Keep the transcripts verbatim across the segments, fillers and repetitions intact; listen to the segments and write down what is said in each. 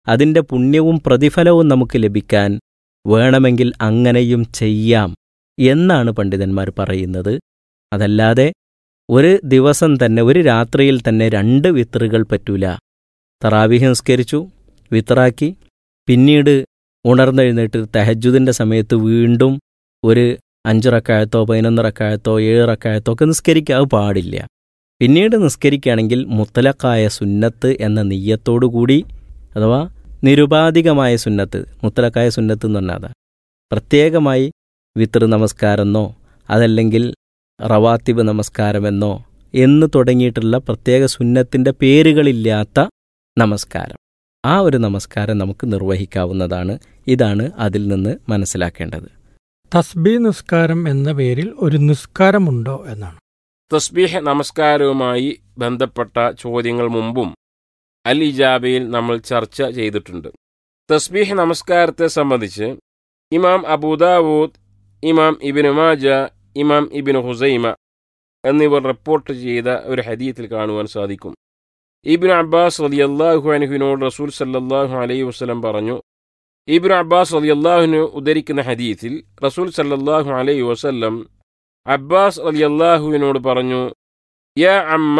അതിൻ്റെ പുണ്യവും പ്രതിഫലവും നമുക്ക് ലഭിക്കാൻ വേണമെങ്കിൽ അങ്ങനെയും ചെയ്യാം എന്നാണ് പണ്ഡിതന്മാർ പറയുന്നത്. അതല്ലാതെ ഒരു ദിവസം തന്നെ ഒരു രാത്രിയിൽ തന്നെ രണ്ട് വിത്റുകൾ പറ്റൂല. തറാവീഹ് നിസ്കരിച്ചു, വിത്റാക്കി, പിന്നീട് ഉണർന്നെഴുന്നേറ്റ് തഹജ്ജുദിൻ്റെ സമയത്ത് വീണ്ടും ഒരു അഞ്ച് റക്അത്തോ പതിനൊന്ന് റക്അത്തോ ഏഴ് റക്അത്തോ ഒക്കെ നിസ്കരിക്കാൻ പാടില്ല. പിന്നീട് നിസ്കരിക്കുകയാണെങ്കിൽ മുത്തലഖായ സുന്നത്ത് എന്ന നിയ്യത്തോടുകൂടി, അഥവാ നിരുപാധികമായ സുന്നത്ത്, മുത്തലഖായ സുന്നത്ത് എന്ന് പറഞ്ഞാൽ അതാ പ്രത്യേകമായി വിത്ർ നമസ്കാരമെന്നോ അതല്ലെങ്കിൽ റവാത്തിബ് നമസ്കാരമെന്നോ എന്ന് തുടങ്ങിയിട്ടുള്ള പ്രത്യേക സുന്നത്തിൻ്റെ പേരുകളില്ലാത്ത നമസ്കാരം, ആ ഒരു നമസ്കാരം നമുക്ക് നിർവഹിക്കാവുന്നതാണ്. ഇതാണ് അതിൽ നിന്ന് മനസ്സിലാക്കേണ്ടത്. തസ്ബീഹ് നിസ്കാരം എന്ന പേരിൽ ഒരു നിസ്കാരമുണ്ടോ എന്നാണ്. തസ്ബീഹ് നമസ്കാരവുമായി ബന്ധപ്പെട്ട ചോദ്യങ്ങൾ മുമ്പും അൽ ഇജാബയിൽ നമ്മൾ ചർച്ച ചെയ്തിട്ടുണ്ട്. തസ്ബീഹ് നമസ്കാരത്തെ സംബന്ധിച്ച് ഇമാം അബൂദാവൂദ്, ഇമാം ഇബ്നു മാജ, ഇമാം ഇബ്നു ഹുസൈമ എന്നിവർ റിപ്പോർട്ട് ചെയ്ത ഒരു ഹദീത്തിൽ കാണുവാൻ സാധിക്കും. ഇബ്നു അബ്ബാസ് റളിയല്ലാഹു അൻഹുവിനോട് റസൂൽ സല്ലല്ലാഹു അലൈഹി വസല്ലം പറഞ്ഞു. ഇബ്നു അബ്ബാസ് റളിയല്ലാഹുവിന് ഉദ്ധരിക്കുന്ന ഹദീത്തിൽ റസൂൽ സല്ലല്ലാഹു അലൈഹി വസല്ലം അബ്ബാസ് റളിയല്ലാഹുവിനോട് പറഞ്ഞു, യാ അമ്മ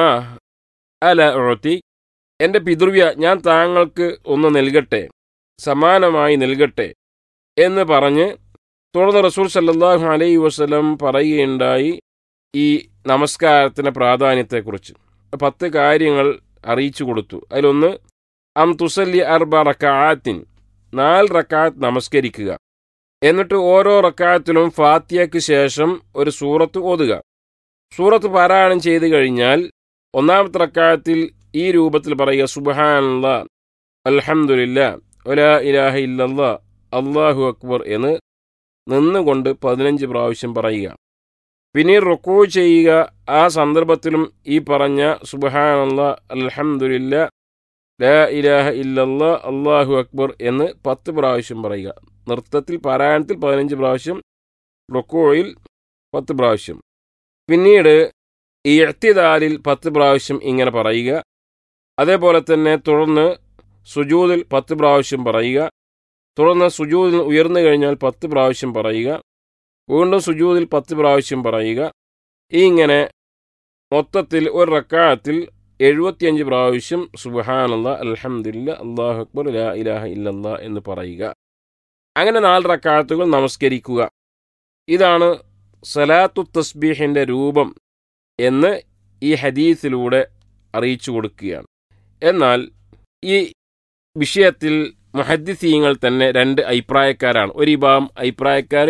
അല ഉഅതി, എൻ്റെ പിതൃവ്യ, ഞാൻ താങ്കൾക്ക് ഒന്ന് നൽകട്ടെ, സമാനമായി നൽകട്ടെ എന്ന് പറഞ്ഞ് തുടർന്ന് റസൂൽ സല്ലല്ലാഹു അലൈഹി വസല്ലം പറയുകയുണ്ടായി ഈ നമസ്കാരത്തിൻ്റെ പ്രാധാന്യത്തെക്കുറിച്ച്. പത്ത് കാര്യങ്ങൾ അറിയിച്ചു കൊടുത്തു. അതിലൊന്ന് അം തുസല്ലി അർബ റക്അത്തിൻ, നാല് റക്അത്ത് നമസ്കരിക്കുക. എന്നിട്ട് ഓരോ റക്അത്തിലും ഫാത്തിഹയ്ക്ക് ശേഷം ഒരു സൂറത്ത് ഓതുക. സൂറത്ത് പാരായണം ചെയ്തു കഴിഞ്ഞാൽ ഒന്നാമത്തെ റക്അത്തിൽ ഈ രൂപത്തിൽ പറയുക, സുബ്ഹാനല്ലാഹ് അൽഹംദുലില്ലാഹ് വലാ ഇലാഹ ഇല്ലല്ലാഹ് അല്ലാഹു അക്ബർ എന്ന് നിന്നുകൊണ്ട് പതിനഞ്ച് പ്രാവശ്യം പറയുക. പിന്നീട് റുക്കൂ ചെയ്യുക. ആ സന്ദർഭത്തിലും ഈ പറഞ്ഞ സുബ്ഹാനല്ലാഹ് അൽഹംദുലില്ലാഹ് ലാ ഇലാഹ ഇല്ലല്ലാഹ് അല്ലാഹു അക്ബർ എന്ന് പത്ത് പ്രാവശ്യം പറയുക. നൃത്തത്തിൽ പാരായണത്തിൽ പതിനഞ്ച് പ്രാവശ്യം, റുക്കൂയിൽ പത്ത് പ്രാവശ്യം. പിന്നീട് ഈ ഇഅ്തിദാലിൽ പത്ത് പ്രാവശ്യം ഇങ്ങനെ പറയുക. അതേപോലെ തന്നെ തുടർന്ന് സുജൂദിൽ പത്ത് പ്രാവശ്യം പറയുക. തുടർന്ന് സുജൂദിൽ ഉയർന്നു കഴിഞ്ഞാൽ പത്ത് പ്രാവശ്യം പറയുക. വീണ്ടും സുജൂദിൽ പത്ത് പ്രാവശ്യം പറയുക. ഇങ്ങനെ മൊത്തത്തിൽ ഒരു റക്അത്തിൽ എഴുപത്തിയഞ്ച് പ്രാവശ്യം സുബ്ഹാനല്ലാഹ് അൽഹംദുലില്ലാഹ് അല്ലാഹു അക്ബർ ലാ ഇലാഹ ഇല്ലല്ലാഹ് എന്ന് പറയുക. അങ്ങനെ നാല് റക്അത്തുകൾ നമസ്കരിക്കുക. ഇതാണ് സലാത്തു തസ്ബീഹിൻ്റെ രൂപം എന്ന് ഈ ഹദീസിലൂടെ അറിയിച്ചു കൊടുക്കുകയാണ്. എന്നാൽ ഈ വിഷയത്തിൽ മുഹദ്ദിസീങ്ങൾ തന്നെ രണ്ട് അഭിപ്രായക്കാരാണ്. ഒരു വിഭാഗം അഭിപ്രായക്കാർ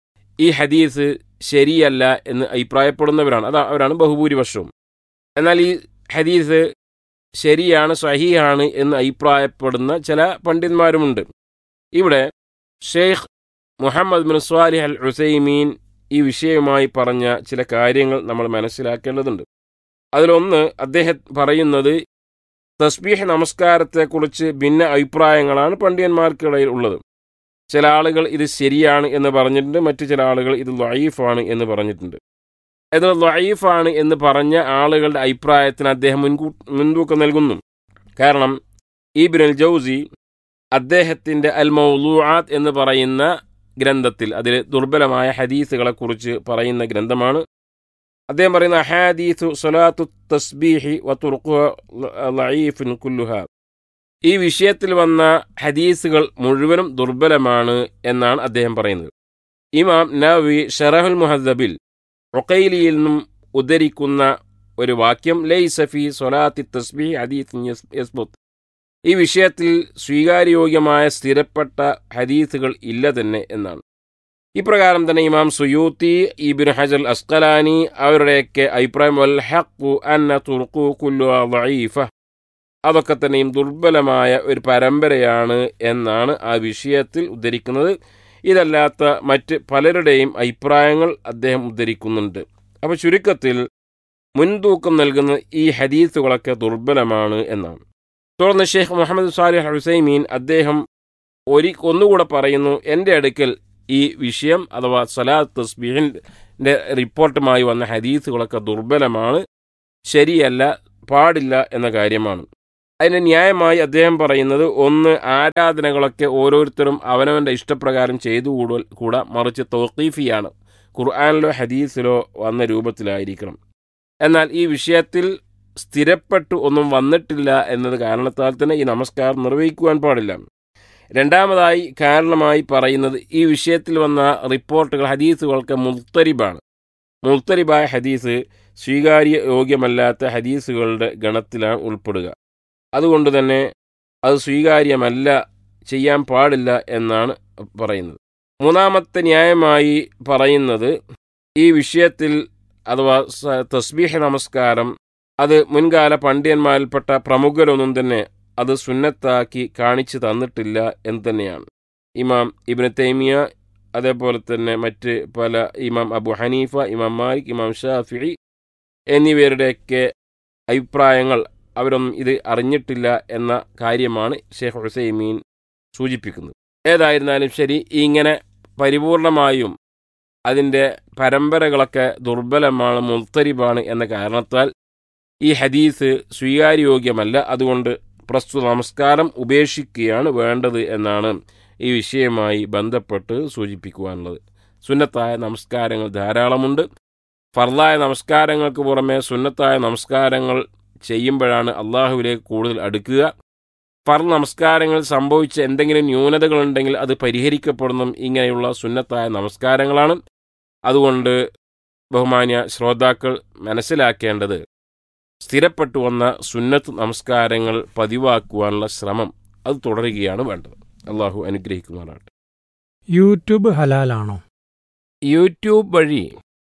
ഈ ഹദീസ് ശരിയല്ല എന്ന് അഭിപ്രായപ്പെടുന്നവരാണ്. അത് അവരാണ് ബഹുഭൂരിപക്ഷവും. എന്നാൽ ഈ ഹദീസ് ശരിയാണ്, സഹീഹാണ് എന്ന് അഭിപ്രായപ്പെടുന്ന ചില പണ്ഡിതന്മാരുമുണ്ട്. ഇവിടെ ഷെയ്ഖ് മുഹമ്മദ് ബിൻ സ്വാലിഹ് അൽ ഉസൈമീൻ ഈ വിഷയവുമായി പറഞ്ഞ ചില കാര്യങ്ങൾ നമ്മൾ മനസ്സിലാക്കേണ്ടതുണ്ട്. അതിലൊന്ന്, അദ്ദേഹം പറയുന്നത് തസ്ബീഹ് നമസ്കാരത്തെക്കുറിച്ച് ഭിന്ന അഭിപ്രായങ്ങളാണ് പണ്ഡിതന്മാർക്കിടയിൽ ഉള്ളത്. ചില ആളുകൾ ഇത് ശരിയാണ് എന്ന് പറഞ്ഞിട്ടുണ്ട്, മറ്റു ചില ആളുകൾ ഇത് ളഈഫാണ് എന്ന് പറഞ്ഞിട്ടുണ്ട്. ഇത് ളഈഫാണ് എന്ന് പറഞ്ഞ ആളുകളുടെ അഭിപ്രായത്തിന് അദ്ദേഹം മുൻകൂ മുൻതൂക്കം നൽകുന്നു. കാരണം ഇബ്നുൽ ജൗസി അദ്ദേഹത്തിൻ്റെ അൽ മൗളൂആത്ത് എന്ന് പറയുന്ന ഗ്രന്ഥത്തിൽ, അതിൽ ദുർബലമായ ഹദീസുകളെക്കുറിച്ച് പറയുന്ന ഗ്രന്ഥമാണ്. അദ്ദേഹം പറയുന്ന അഹാദീസു സ്വലാത്തു തസ്ബീഹി വതുർഖുഹ ളഈഫുൻ കുല്ലുഹാ, ഈ വിഷയത്തിൽ വന്ന ഹദീസുകൾ മുഴുവനും ദുർബലമാണ് എന്നാണ് അദ്ദേഹം പറയുന്നത്. ഇമാം നവവി ശറഹുൽ മുഹദ്ദബിൽ ഉഖൈലിയിൽ നിന്നും ഉദ്ധരിക്കുന്ന ഒരു വാക്യം, ലൈസ ഫീ സ്വലാത്തി തസ്ബീഹ് ഹദീസുൻ യസ്ബുത്ത്, ഈ വിഷയത്തിൽ സ്വീകാര്യോഗ്യമായ സ്ഥിരപ്പെട്ട ഹദീസുകൾ ഇല്ല തന്നെ എന്നാണ്. ഇപ്രകാരം തന്നെ ഇമാം സുയൂത്തി, ഇബ്നു ഹജർ അസ്ഖലാനി അവരുടെയൊക്കെ അഭിപ്രായം വൽ ഹഖ്ഖു അന്ന തുർഖു കുല്ലുഹാ ളഈഫ, അതൊക്കെ തന്നെയും ദുർബലമായ ഒരു പരമ്പരയാണ് എന്നാണ് ആ വിഷയത്തിൽ ഉദ്ധരിക്കുന്നത്. ഇതല്ലാത്ത മറ്റ് പലരുടെയും അഭിപ്രായങ്ങൾ അദ്ദേഹം ഉദ്ധരിക്കുന്നുണ്ട്. അപ്പോൾ ചുരുക്കത്തിൽ മുൻതൂക്കം നൽകുന്ന ഈ ഹദീസുകളൊക്കെ ദുർബലമാണ് എന്നാണ്. തുടർന്ന് ഷെയ്ഖ് മുഹമ്മദ് സാലിഹ് അൽ ഉസൈമീൻ അദ്ദേഹം ഒരു ഒന്നുകൂടെ പറയുന്നു, എൻ്റെ അടുക്കൽ ഈ വിഷയം അഥവാ സലാത്ത് തസ്ബീഹിൻ്റെ റിപ്പോർട്ടുമായി വന്ന ഹദീസുകളൊക്കെ ദുർബലമാണ്, ശരിയല്ല, പാടില്ല എന്ന കാര്യമാണ്. അതിന് ന്യായമായി അദ്ദേഹം പറയുന്നത്, ഒന്ന്, ആരാധനകളൊക്കെ ഓരോരുത്തരും അവനവൻ്റെ ഇഷ്ടപ്രകാരം ചെയ്തു കൂട കൂടാ മറിച്ച് തൗഖീഫിയാണ്, ഖുർആനിലോ ഹദീസിലോ വന്ന രൂപത്തിലായിരിക്കണം. എന്നാൽ ഈ വിഷയത്തിൽ സ്ഥിരപ്പെട്ടു ഒന്നും വന്നിട്ടില്ല എന്നത് കാരണത്താൽ തന്നെ ഈ നമസ്കാരം നിർവഹിക്കുവാൻ പാടില്ല. രണ്ടാമതായി കാരണമായി പറയുന്നത്, ഈ വിഷയത്തിൽ വന്ന റിപ്പോർട്ടുകൾ ഹദീസുകൾക്ക് മുൽത്തരിബാണ്. മുൽത്തരിബായ ഹദീസ് സ്വീകാര്യ യോഗ്യമല്ലാത്ത ഹദീസുകളുടെ ഗണത്തിലാണ് ഉൾപ്പെടുക. അതുകൊണ്ട് തന്നെ അത് സ്വീകാര്യമല്ല, ചെയ്യാൻ പാടില്ല എന്നാണ് പറയുന്നത്. മൂന്നാമത്തെ ന്യായമായി പറയുന്നത്, ഈ വിഷയത്തിൽ അഥവാ തസ്ബീഹ് നമസ്കാരം അത് മുൻകാല പണ്ഡിതന്മാരിൽപ്പെട്ട പ്രമുഖരൊന്നും തന്നെ അത് സുന്നത്താക്കി കാണിച്ചു തന്നിട്ടില്ല എന്ന് തന്നെയാണ്. ഇമാം ഇബ്നു തൈമിയ, അതേപോലെ തന്നെ മറ്റ് പല ഇമാം അബു ഹനീഫ, ഇമാം മാലിക്, ഇമാം ഷാഫിഈ എന്നിവരുടെയൊക്കെ അഭിപ്രായങ്ങൾ അവരൊന്നും ഇത് അറിഞ്ഞിട്ടില്ല എന്ന കാര്യമാണ് ഷെയ്ഖ് ഉസൈമീൻ സൂചിപ്പിക്കുന്നത്. ഏതായിരുന്നാലും ശരി, ഇങ്ങനെ പരിപൂർണമായും അതിൻ്റെ പരമ്പരകളൊക്കെ ദുർബലമാണ്, മുൽത്തരിബാണ് എന്ന കാരണത്താൽ ഈ ഹദീസ് സ്വീകാര്യോഗ്യമല്ല. അതുകൊണ്ട് പ്രസ്തുത നമസ്കാരം ഉപേക്ഷിക്കുകയാണ് വേണ്ടത് എന്നാണ് ഈ വിഷയവുമായി ബന്ധപ്പെട്ട് സൂചിപ്പിക്കുവാനുള്ളത്. സുന്നത്തായ നമസ്കാരങ്ങൾ ധാരാളമുണ്ട്. ഫർളായ നമസ്കാരങ്ങൾക്ക് പുറമെ സുന്നത്തായ നമസ്കാരങ്ങൾ ചെയ്യുമ്പോഴാണ് അള്ളാഹുവിലേക്ക് കൂടുതൽ അടുക്കുക. ഫർള് നമസ്കാരങ്ങൾ സംഭവിച്ച എന്തെങ്കിലും ന്യൂനതകളുണ്ടെങ്കിൽ അത് പരിഹരിക്കപ്പെടുന്നതും ഇങ്ങനെയുള്ള സുന്നത്തായ നമസ്കാരങ്ങളാണ്. അതുകൊണ്ട് ബഹുമാന്യ ശ്രോതാക്കൾ മനസ്സിലാക്കേണ്ടത്, സ്ഥിരപ്പെട്ടു വന്ന സുന്നത്ത് നമസ്കാരങ്ങൾ പതിവാക്കുവാനുള്ള ശ്രമം അത് തുടരുകയാണ് വേണ്ടത്. അള്ളാഹു അനുഗ്രഹിക്കുമാറാകട്ടെ. യൂട്യൂബ് ഹലാലാണോ? യൂട്യൂബ് വഴി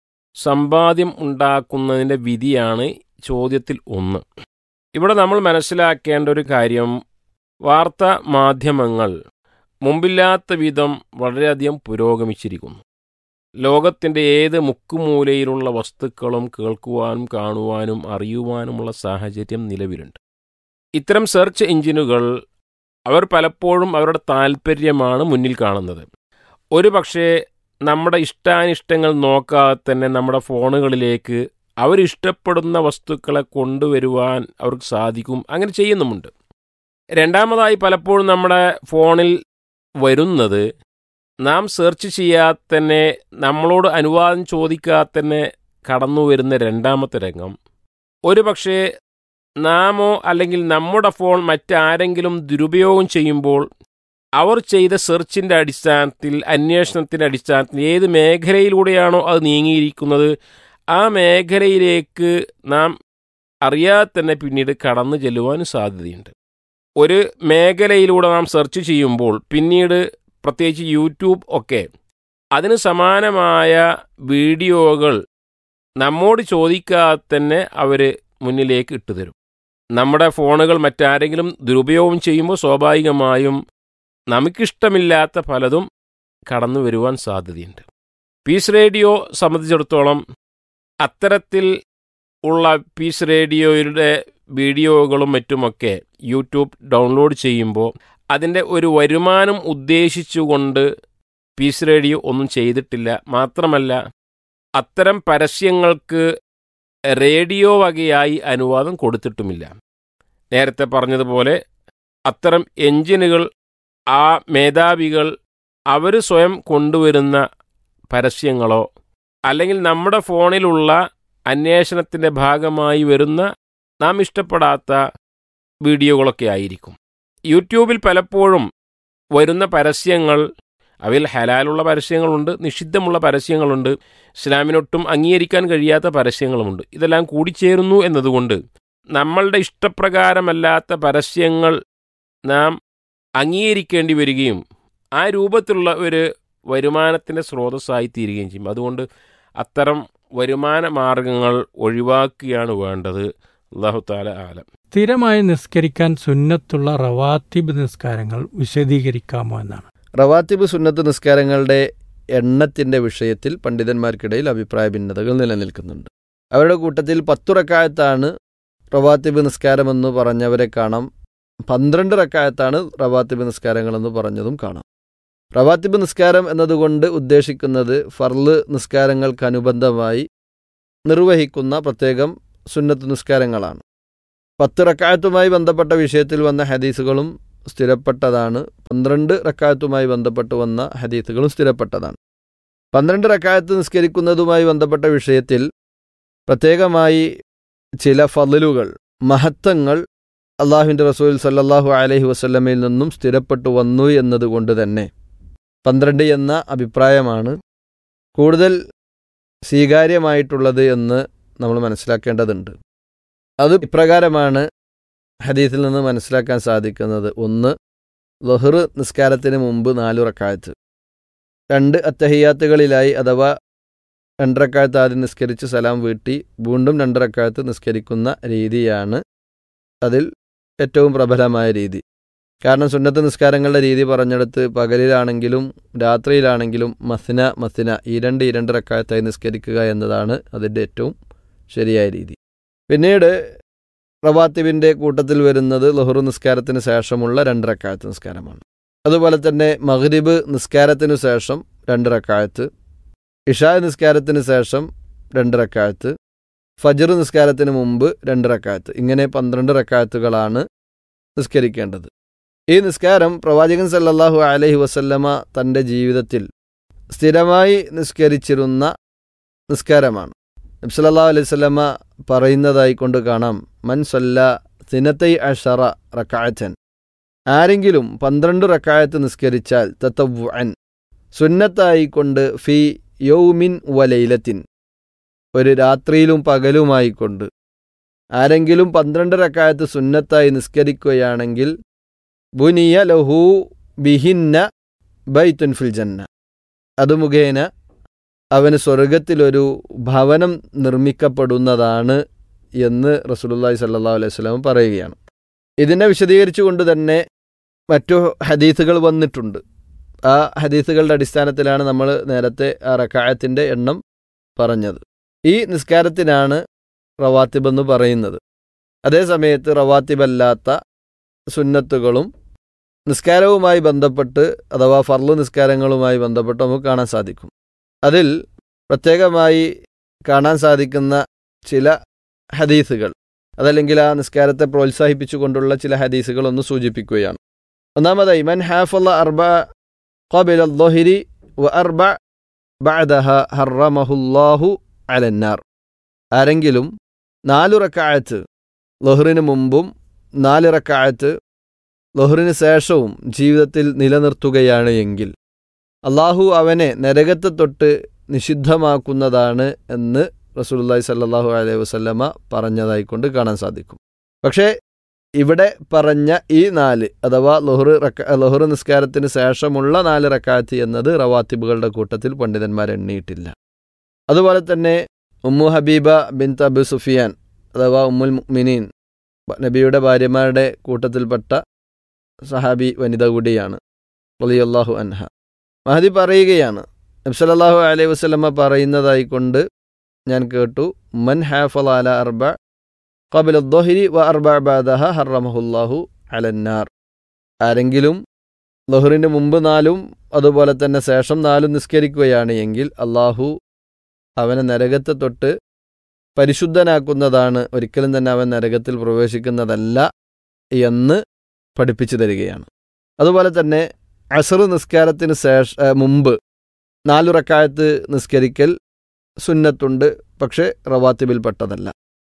സമ്പാദ്യം ഉണ്ടാക്കുന്നതിൻ്റെ വിധിയാണ് ചോദ്യത്തിൽ ഒന്ന്. ഇവിടെ നമ്മൾ മനസ്സിലാക്കേണ്ട ഒരു കാര്യം, വാർത്താ മാധ്യമങ്ങൾ മുമ്പില്ലാത്ത വിധം വളരെയധികം പുരോഗമിച്ചിരിക്കുന്നു. ലോകത്തിൻ്റെ ഏത് മുക്കുമൂലയിലുള്ള വസ്തുക്കളും കേൾക്കുവാനും കാണുവാനും അറിയുവാനുമുള്ള സാഹചര്യം നിലവിലുണ്ട്. ഇത്തരം സെർച്ച് എഞ്ചിനുകൾ അവർ പലപ്പോഴും അവരുടെ താല്പര്യമാണ് മുന്നിൽ കാണുന്നത്. ഒരു പക്ഷേ നമ്മുടെ ഇഷ്ടാനിഷ്ടങ്ങൾ നോക്കാതെ തന്നെ നമ്മുടെ ഫോണുകളിലേക്ക് അവരിഷ്ടപ്പെടുന്ന വസ്തുക്കളെ കൊണ്ടുവരുവാൻ അവർക്ക് സാധിക്കും. അങ്ങനെ ചെയ്യുന്നുമുണ്ട്. രണ്ടാമതായി, പലപ്പോഴും നമ്മുടെ ഫോണിൽ വരുന്നത് നാം സെർച്ച് ചെയ്യാതെ തന്നെ, നമ്മളോട് അനുവാദം ചോദിക്കാതെ തന്നെ കടന്നു വരുന്ന രണ്ടാമത്തെ രംഗം, ഒരു പക്ഷേ നാമോ അല്ലെങ്കിൽ നമ്മുടെ ഫോൺ മറ്റാരെങ്കിലും ദുരുപയോഗം ചെയ്യുമ്പോൾ അവർ ചെയ്ത സെർച്ചിൻ്റെ അടിസ്ഥാനത്തിൽ, അന്വേഷണത്തിൻ്റെ അടിസ്ഥാനത്തിൽ ഏത് മേഖലയിലൂടെയാണോ അത് നീങ്ങിയിരിക്കുന്നത് ആ മേഖലയിലേക്ക് നാം അറിയാതെ തന്നെ പിന്നീട് കടന്നു ചെല്ലുവാൻ സാധ്യതയുണ്ട്. ഒരു മേഖലയിലൂടെ നാം സെർച്ച് ചെയ്യുമ്പോൾ പിന്നീട് പ്രത്യേകിച്ച് യൂട്യൂബ് ഒക്കെ അതിന് സമാനമായ വീഡിയോകൾ നമ്മോട് ചോദിക്കാതെ തന്നെ അവർ മുന്നിലേക്ക് ഇട്ടുതരും. നമ്മുടെ ഫോണുകൾ മറ്റാരെങ്കിലും ദുരുപയോഗം ചെയ്യുമ്പോൾ സ്വാഭാവികമായും നമുക്കിഷ്ടമില്ലാത്ത പലതും കടന്നു വരുവാൻ സാധ്യതയുണ്ട്. പീസ് റേഡിയോ സംബന്ധിച്ചിടത്തോളം അത്തരത്തിൽ ഉള്ള പീസ് റേഡിയോയുടെ വീഡിയോകളും മറ്റുമൊക്കെ യൂട്യൂബ് ഡൗൺലോഡ് ചെയ്യുമ്പോൾ അതിൻ്റെ ഒരു വരുമാനം ഉദ്ദേശിച്ചുകൊണ്ട് പീസ് റേഡിയോ ഒന്നും ചെയ്തിട്ടില്ല. മാത്രമല്ല, അത്തരം പരസ്യങ്ങൾക്ക് റേഡിയോ വകയായി അനുവാദം കൊടുത്തിട്ടുമില്ല. നേരത്തെ പറഞ്ഞതുപോലെ അത്തരം എഞ്ചിനുകൾ, ആ മേധാവികൾ അവർ സ്വയം കൊണ്ടുവരുന്ന പരസ്യങ്ങളോ അല്ലെങ്കിൽ നമ്മുടെ ഫോണിലുള്ള അന്വേഷണത്തിൻ്റെ ഭാഗമായി വരുന്ന നാം ഇഷ്ടപ്പെടാത്ത വീഡിയോകളൊക്കെ ആയിരിക്കും. യൂട്യൂബിൽ പലപ്പോഴും വരുന്ന പരസ്യങ്ങൾ, അവയിൽ ഹലാലുള്ള പരസ്യങ്ങളുണ്ട്, നിഷിദ്ധമുള്ള പരസ്യങ്ങളുണ്ട്, ഇസ്ലാമിനൊട്ടും അംഗീകരിക്കാൻ കഴിയാത്ത പരസ്യങ്ങളുമുണ്ട്. ഇതെല്ലാം കൂടിച്ചേരുന്നു എന്നതുകൊണ്ട് നമ്മളുടെ ഇഷ്ടപ്രകാരമല്ലാത്ത പരസ്യങ്ങൾ നാം അംഗീകരിക്കേണ്ടി വരികയും ആ രൂപത്തിലുള്ള ഒരു വരുമാനത്തിൻ്റെ സ്രോതസ്സായി തീരുകയും ചെയ്യും. അതുകൊണ്ട് അത്തരം വരുമാന മാർഗങ്ങൾ ഒഴിവാക്കുകയാണ് വേണ്ടത്. അല്ലാഹു തആല ആലം. സ്ഥിരമായി നിസ്കരിക്കാൻ സുന്നത്തുള്ള റവാത്തിബ് നിസ്കാരങ്ങൾ വിശദീകരിക്കാമോ എന്നാണ്. റവാത്തിബ് സുന്നത്ത് നിസ്കാരങ്ങളുടെ എണ്ണത്തിൻ്റെ വിഷയത്തിൽ പണ്ഡിതന്മാർക്കിടയിൽ അഭിപ്രായ ഭിന്നതകൾ നിലനിൽക്കുന്നുണ്ട്. അവരുടെ കൂട്ടത്തിൽ പത്തു റക്കായത്താണ് റവാത്തിബ് നിസ്കാരമെന്ന് പറഞ്ഞവരെ കാണാം. പന്ത്രണ്ട് റക്കായത്താണ് റവാത്തിബ് നിസ്കാരങ്ങളെന്ന് പറഞ്ഞതും കാണാം. റവാത്തിബ് നിസ്കാരം എന്നതുകൊണ്ട് ഉദ്ദേശിക്കുന്നത് ഫർള് നിസ്കാരങ്ങൾക്കനുബന്ധമായി നിർവഹിക്കുന്ന പ്രത്യേകം സുന്നത്ത് നിസ്കാരങ്ങളാണ്. പത്ത് റക്കായത്തുമായി ബന്ധപ്പെട്ട വിഷയത്തിൽ വന്ന ഹദീസുകളും സ്ഥിരപ്പെട്ടതാണ്. പന്ത്രണ്ട് റക്കായത്തുമായി ബന്ധപ്പെട്ട് വന്ന ഹദീസുകളും സ്ഥിരപ്പെട്ടതാണ്. പന്ത്രണ്ട് റക്കായത്ത് നിസ്കരിക്കുന്നതുമായി ബന്ധപ്പെട്ട വിഷയത്തിൽ പ്രത്യേകമായി ചില ഫضലുകൾ, മഹത്വങ്ങൾ അള്ളാഹുവിൻ്റെ റസൂൽ സല്ലല്ലാഹു അലൈഹി വസല്ലമയിൽ നിന്നും സ്ഥിരപ്പെട്ടു വന്നു എന്നതുകൊണ്ട് തന്നെ പന്ത്രണ്ട് എന്ന അഭിപ്രായമാണ് കൂടുതൽ സ്വീകാര്യമായിട്ടുള്ളത് എന്ന് നമ്മൾ മനസ്സിലാക്കേണ്ടതുണ്ട്. അത് ഇപ്രകാരമാണ് ഹദീസിൽ നിന്ന് മനസ്സിലാക്കാൻ സാധിക്കുന്നത്. ഒന്ന്, ളുഹർ നിസ്കാരത്തിന് മുമ്പ് നാലു റക്അത്ത്. രണ്ട്, അത്തഹിയാത്തുകളിലായി അഥവാ രണ്ട് റക്അത്ത് ആദ്യം നിസ്കരിച്ച് സലാം വീട്ടി വീണ്ടും രണ്ട് റക്അത്ത് നിസ്കരിക്കുന്ന രീതിയാണ് അതിൽ ഏറ്റവും പ്രബലമായ രീതി. കാരണം സുന്നത്ത് നിസ്കാരങ്ങളുടെ രീതി പറഞ്ഞെടുത്ത് പകലിലാണെങ്കിലും രാത്രിയിലാണെങ്കിലും മസ്ന മസ്ന ഈ രണ്ട് ഈ രണ്ട് റക്അത്തായി നിസ്കരിക്കുക എന്നതാണ് അതിൻ്റെ ഏറ്റവും ശരിയായ രീതി. പിന്നീട് റവാത്തിബിൻ്റെ കൂട്ടത്തിൽ വരുന്നത് ളുഹർ നിസ്കാരത്തിന് ശേഷമുള്ള രണ്ട് റക്അത്ത് നിസ്കാരമാണ്. അതുപോലെ തന്നെ മഗ്രിബ് നിസ്കാരത്തിനു ശേഷം രണ്ട് റക്അത്ത്, ഇശാ നിസ്കാരത്തിന് ശേഷം രണ്ട് റക്അത്ത്, ഫജ്ർ നിസ്കാരത്തിന് മുമ്പ് രണ്ട് റക്അത്ത്. ഇങ്ങനെ പന്ത്രണ്ട് റക്അത്തുകളാണ് നിസ്കരിക്കേണ്ടത്. ഈ നിസ്കാരം പ്രവാചകൻ സല്ലല്ലാഹു അലൈഹി വസല്ലമ തൻ്റെ ജീവിതത്തിൽ സ്ഥിരമായി നിസ്കരിച്ചിരുന്ന നിസ്കാരമാണ്. നബി സല്ലല്ലാഹു അലൈഹി വസല്ലമ പറയുന്നതായി കൊണ്ട് കാണാം, മൻ സല്ല സിനത്തൈ അശറ റക്അത്തൻ, ആരെങ്കിലും പന്ത്രണ്ട് റക്അത്ത് നിസ്കരിച്ചാൽ തതവ്വുഅൻ സുന്നത്തായിക്കൊണ്ട് ഫി യൗമിൻ വലൈലത്തിൻ, ഒരു രാത്രിയിലും പകലുമായിക്കൊണ്ട് ആരെങ്കിലും പന്ത്രണ്ട് റക്അത്ത് സുന്നത്തായി നിസ്കരിക്കുകയാണെങ്കിൽ ബുനിയ ലഹു ബിഹിന്ന ബൈത്തുൻ ഫിൽ ജന്ന, അത് മുഖേന അവന് സ്വർഗത്തിലൊരു ഭവനം നിർമ്മിക്കപ്പെടുന്നതാണ് എന്ന് റസൂലുള്ളാഹി സ്വല്ലല്ലാഹു അലൈഹി വസല്ലം പറയുകയാണ്. ഇതിനെ വിശദീകരിച്ചുകൊണ്ട് തന്നെ മറ്റു ഹദീസുകൾ വന്നിട്ടുണ്ട്. ആ ഹദീസുകളുടെ അടിസ്ഥാനത്തിലാണ് നമ്മൾ നേരത്തെ ആ റക്അത്തിൻ്റെ എണ്ണം പറഞ്ഞത്. ഈ നിസ്കാരത്തിനാണ് റവാത്തിബ് എന്ന് പറയുന്നത്. അതേസമയത്ത് റവാത്തിബല്ലാത്ത സുന്നത്തുകളും നിസ്കാരവുമായി ബന്ധപ്പെട്ട് അഥവാ ഫർള് നിസ്കാരങ്ങളുമായി ബന്ധപ്പെട്ട് നമുക്ക് കാണാൻ സാധിക്കും. അതിൽ പ്രത്യേകമായി കാണാൻ സാധിക്കുന്ന ചില ഹദീസുകൾ, അതല്ലെങ്കിൽ ആ നിസ്കാരത്തെ പ്രോത്സാഹിപ്പിച്ചുകൊണ്ടുള്ള ചില ഹദീസുകൾ ഒന്ന് സൂചിപ്പിക്കുകയാണ്. ഒന്നാമതായി, മൻ ഹാഫള അർബ ഖബല അദ്ദുഹരി വ അർബ ബഅദഹ ഹറമഹുല്ലാഹു അലന്നാർ, ആരെങ്കിലും നാലു റക്അത്ത് ളുഹറിന് മുമ്പും നാല് റക്അത്ത് ളുഹറിന് ശേഷവും ജീവിതത്തിൽ നിലനിർത്തുകയാണ് എങ്കിൽ അള്ളാഹു അവനെ നരകത്തെ തൊട്ട് നിഷിദ്ധമാക്കുന്നതാണ് എന്ന് റസൂലുള്ളാഹി സ്വല്ലല്ലാഹു അലൈഹി വസല്ലമ പറഞ്ഞതായിക്കൊണ്ട് കാണാൻ സാധിക്കും. പക്ഷേ ഇവിടെ പറഞ്ഞ ഈ നാല് അഥവാ ളുഹർ റക്അ ളുഹർ നിസ്കാരത്തിന് ശേഷമുള്ള നാല് റക്അത്ത് എന്നത് റവാത്തിബുകളുടെ കൂട്ടത്തിൽ പണ്ഡിതന്മാർ എണ്ണിയിട്ടില്ല. അതുപോലെ തന്നെ ഉമ്മു ഹബീബ ബിൻത് അബി സുഫിയാൻ അഥവാ ഉമ്മുൽ മുഅ്മിനീൻ, നബിയുടെ ഭാര്യമാരുടെ കൂട്ടത്തിൽപ്പെട്ട സഹാബി വനിത കൂടിയാണ്, റളിയല്ലാഹു അൻഹ. മഹദി പറയുകയാണ്, നബി സല്ലല്ലാഹു അലൈഹി വസല്ലമ പറയുന്നതായിക്കൊണ്ട് ഞാൻ കേട്ടു, മൻ ഹാഫള അല അർബ ഖബല അദ്ദുഹരി വ അർബ ബഅദഹ ഹറമഹുല്ലാഹു അലന്നാർ, ആരെങ്കിലും ളുഹറിന് മുമ്പ് നാലും അതുപോലെ തന്നെ ശേഷം നാലും നിസ്കരിക്കുകയാണ് എങ്കിൽ അള്ളാഹു അവനെ നരകത്തെ തൊട്ട് പരിശുദ്ധനാക്കുന്നതാണ്, ഒരിക്കലും തന്നെ അവൻ നരകത്തിൽ പ്രവേശിക്കുന്നതല്ല എന്ന് പഠിപ്പിച്ചു തരികയാണ്. അതുപോലെ തന്നെ അസ്ർ നിസ്കാരത്തിന് ശേഷ മുമ്പ് നാലു റക്അത്ത് നിസ്കരിക്കൽ സുന്നത്തുണ്ട്, പക്ഷേ റവാത്തിബിൽപ്പെട്ടതല്ല.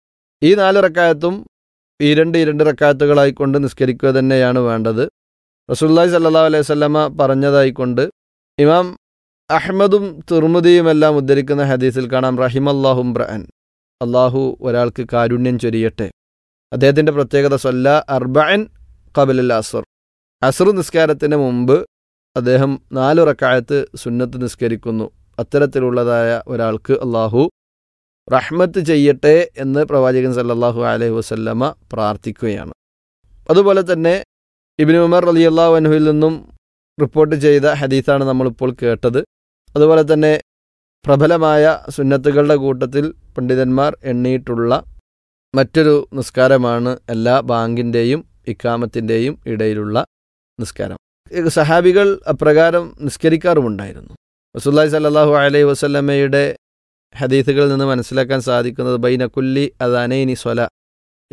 ഈ നാല് റക്അത്തും ഈ രണ്ട് ഈ രണ്ട് റക്അത്തുകളായിക്കൊണ്ട് നിസ്കരിക്കുക തന്നെയാണ് വേണ്ടത്. റസൂലുള്ളാഹി സ്വല്ലല്ലാഹു അലൈഹി വസല്ലമ പറഞ്ഞതായിക്കൊണ്ട് ഇമാം അഹ്മദും തിർമിദിയുമെല്ലാം ഉദ്ധരിക്കുന്ന ഹദീസിൽ കാണാം, റഹിമല്ലാഹു ഇംറഅൻ, അള്ളാഹു ഒരാൾക്ക് കാരുണ്യം ചൊരിയട്ടെ, അദ്ദേഹത്തിൻ്റെ പ്രത്യേകത സ്വല്ല അർബഅൻ ഖബലൽ അസ്ർ, അസ്ർ നിസ്കാരത്തിന് മുമ്പ് അദ്ദേഹം നാലു റക്അത്ത് സുന്നത്ത് നിസ്കരിക്കുന്നു. അത്തരത്തിലുള്ളതായ ഒരാൾക്ക് അള്ളാഹു റഹ്മത്ത് ചെയ്യട്ടെ എന്ന് പ്രവാചകൻ സല്ലല്ലാഹു അലൈഹി വസല്ലമ പ്രാർത്ഥിക്കുകയാണ്. അതുപോലെ തന്നെ ഇബ്നു ഉമർ റളിയല്ലാഹു അൻഹുവിൽ നിന്നും റിപ്പോർട്ട് ചെയ്ത ഹദീസാണ് നമ്മളിപ്പോൾ കേട്ടത്. അതുപോലെ തന്നെ പ്രബലമായ സുന്നത്തുകളുടെ കൂട്ടത്തിൽ പണ്ഡിതന്മാർ എണ്ണിയിട്ടുള്ള മറ്റൊരു നിസ്കാരമാണ് എല്ലാ ബാങ്കിൻ്റെയും ഇക്കാമത്തിൻ്റെയും ഇടയിലുള്ള നിസ്കാരം. സഹാബികൾ അപ്രകാരം നിസ്കരിക്കാറുമുണ്ടായിരുന്നു. റസൂലുള്ളാഹി സ്വല്ലല്ലാഹു അലൈഹി വസല്ലമയുടെ ഹദീസുകളിൽ നിന്ന് മനസ്സിലാക്കാൻ സാധിക്കുന്നത് ബൈന കുല്ലി അദാനൈനി സ്വല,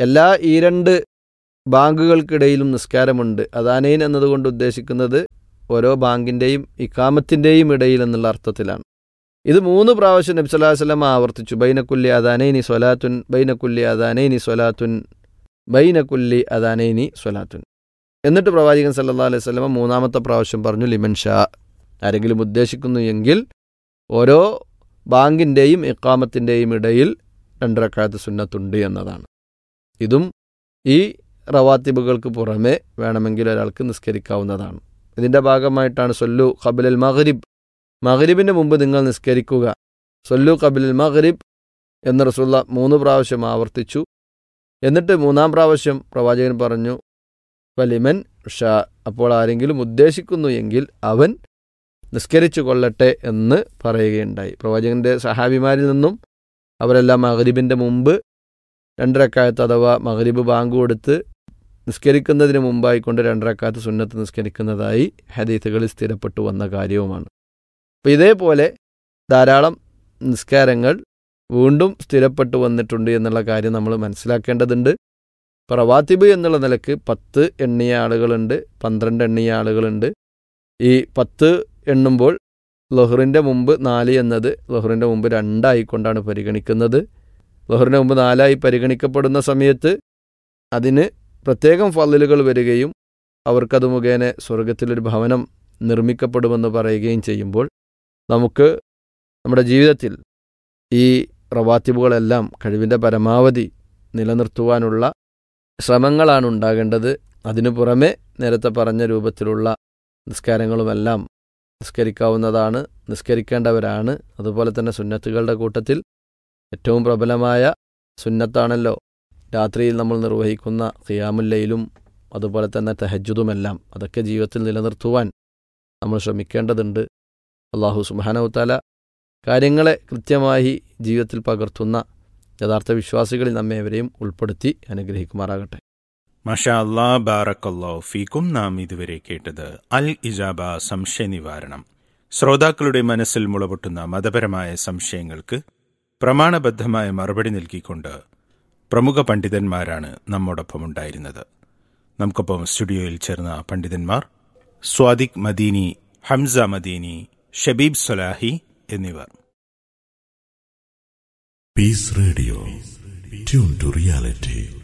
എല്ലാ ഈ രണ്ട് ബാങ്കുകൾക്കിടയിലും നിസ്കാരമുണ്ട്. അദാനൈൻ എന്നതുകൊണ്ട് ഉദ്ദേശിക്കുന്നത് ഓരോ ബാങ്കിൻ്റെയും ഇഖാമത്തിൻ്റെയും ഇടയിൽ എന്നുള്ള അർത്ഥത്തിലാണ്. ഇത് മൂന്ന് പ്രാവശ്യം നബി സല്ലല്ലാഹു അലൈഹി വസല്ലം ആവർത്തിച്ചു. ബൈനക്കുല്ലി അദാനൈനി സ്വലാത്തുൻ ബൈനക്കുല്ലി അദാനൈനി സ്വലാത്തുൻ ബൈനക്കുല്ലി അദാനൈനി സ്വലാത്തുൻ. എന്നിട്ട് പ്രവാചകൻ സല്ലല്ലാഹു അലൈഹി വസല്ലം മൂന്നാമത്തെ പ്രാവശ്യം പറഞ്ഞു ലിമൻ ഷാ, ആരെങ്കിലും ഉദ്ദേശിക്കുന്നു എങ്കിൽ ഓരോ ബാങ്കിൻ്റെയും ഇഖാമത്തിൻ്റെയും ഇടയിൽ രണ്ട് റക്അത്ത് സുന്നത്തുണ്ട് എന്നതാണ്. ഇതും ഈ റവാത്തിബുകൾക്ക് പുറമെ വേണമെങ്കിൽ ഒരാൾക്ക് നിസ്കരിക്കാവുന്നതാണ്. ഇതിൻ്റെ ഭാഗമായിട്ടാണ് സൊല്ലു ഖബലൽ മഗ്രിബ്, മഗ്രിബിന് മുമ്പ് നിങ്ങൾ നിസ്കരിക്കുക, സൊല്ലു ഖബലൽ മഗ്രിബ് എന്ന് റസൂലുള്ളാഹി മൂന്ന് പ്രാവശ്യം ആവർത്തിച്ചു. എന്നിട്ട് മൂന്നാം പ്രാവശ്യം പ്രവാചകൻ പറഞ്ഞു ഫലിമൻ ഷാ, അപ്പോൾ ആരെങ്കിലും ഉദ്ദേശിക്കുന്നു എങ്കിൽ അവൻ നിസ്കരിച്ചു കൊള്ളട്ടെ എന്ന് പറയുകയുണ്ടായി. പ്രവാചകൻ്റെ സഹാബിമാരിൽ നിന്നും അവരെല്ലാം മഗ്രിബിൻ്റെ മുമ്പ് രണ്ടരക്കാലത്ത് അഥവാ മഗ്രിബ് ബാങ്ക് കൊടുത്ത് നിസ്കരിക്കുന്നതിന് മുമ്പായിക്കൊണ്ട് രണ്ടരക്കാലത്ത് സുന്നത്ത് നിസ്കരിക്കുന്നതായി ഹദീസുകളിൽ സ്ഥിരപ്പെട്ടു വന്ന കാര്യവുമാണ്. അപ്പോൾ ഇതേപോലെ ധാരാളം നിസ്കാരങ്ങൾ വീണ്ടും സ്ഥിരപ്പെട്ടു വന്നിട്ടുണ്ട് എന്നുള്ള കാര്യം നമ്മൾ മനസ്സിലാക്കേണ്ടതുണ്ട്. ഇപ്പോൾ റവാത്തിബ് എന്നുള്ള നിലക്ക് പത്ത് എണ്ണിയ ആളുകളുണ്ട്, പന്ത്രണ്ട് എണ്ണിയ ആളുകളുണ്ട്. ഈ പത്ത് എണ്ണുമ്പോൾ ലൊഹറിൻ്റെ മുമ്പ് നാല് എന്നത് ലൊഹറിൻ്റെ മുമ്പ് രണ്ടായിക്കൊണ്ടാണ് പരിഗണിക്കുന്നത്. ലൊഹറിൻ്റെ മുമ്പ് നാലായി പരിഗണിക്കപ്പെടുന്ന സമയത്ത് അതിന് പ്രത്യേകം ഫളിലുകൾ വരികയും അവർക്കത് മുഖേന സ്വർഗത്തിലൊരു ഭവനം നിർമ്മിക്കപ്പെടുമെന്ന് പറയുകയും ചെയ്യുമ്പോൾ നമുക്ക് നമ്മുടെ ജീവിതത്തിൽ ഈ റവാത്തിബുകളെല്ലാം കഴിവിൻ്റെ പരമാവധി നിലനിർത്തുവാനുള്ള ശ്രമങ്ങളാണ് ഉണ്ടാകേണ്ടത്. അതിനു പുറമെ നേരത്തെ പറഞ്ഞ രൂപത്തിലുള്ള നിസ്കാരങ്ങളുമെല്ലാം നിസ്കരിക്കാവുന്നതാണ്, നിസ്കരിക്കേണ്ടവരാണ്. അതുപോലെ തന്നെ സുന്നത്തുകളുടെ കൂട്ടത്തിൽ ഏറ്റവും പ്രബലമായ സുന്നത്താണല്ലോ രാത്രിയിൽ നമ്മൾ നിർവഹിക്കുന്ന ഖിയാമുൽ ലൈലും അതുപോലെ തന്നെ തഹജ്ജുദുമെല്ലാം. അതൊക്കെ ജീവിതത്തിൽ നിലനിർത്തുവാൻ നമ്മൾ ശ്രമിക്കേണ്ടതുണ്ട്. അല്ലാഹു സുബ്ഹാനഹു വതആല കാര്യങ്ങളെ കൃത്യമായി ജീവിതത്തിൽ പകർത്തുന്ന യഥാർത്ഥ വിശ്വാസികളിൽ നമ്മേവരെയും ഉൾപ്പെടുത്തി അനുഗ്രഹിക്കുമാറാകട്ടെ. മാഷാ അല്ലാ, ബാറക്കല്ലാഹു ഫീക്കും. നാം ഇതുവരെ കേട്ടത് അൽ ഇജാബ സംശയ നിവാരണം. ശ്രോതാക്കളുടെ മനസ്സിൽ മുളപൊട്ടുന്ന മതപരമായ സംശയങ്ങൾക്ക് പ്രമാണബദ്ധമായ മറുപടി നൽകിക്കൊണ്ട് പ്രമുഖ പണ്ഡിതന്മാരാണ് നമ്മോടൊപ്പം ഉണ്ടായിരുന്നത്. നമുക്കൊപ്പം സ്റ്റുഡിയോയിൽ ചേർന്ന പണ്ഡിതന്മാർ സ്വാദിഖ് മദീനി, ഹംസ മദീനി, ഷബീബ് സലാഹി എന്നിവർ. Piece radio, tune to reality.